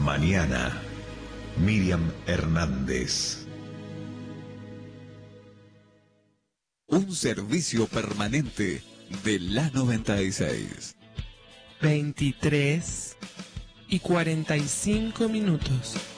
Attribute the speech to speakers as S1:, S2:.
S1: Mañana, Miriam Hernández.
S2: Un servicio permanente de la 96.
S3: 23:45.